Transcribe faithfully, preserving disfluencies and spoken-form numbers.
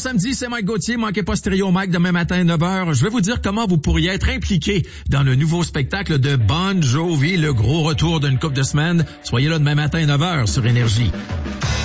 samedi, c'est Mike Gauthier. Manquez pas Stéréo Mike demain matin à neuf heures. Je vais vous dire comment vous pourriez être impliqué dans le nouveau spectacle de Bon Jovi, le gros retour d'une couple de semaines. Soyez là demain matin à neuf heures sur Énergie.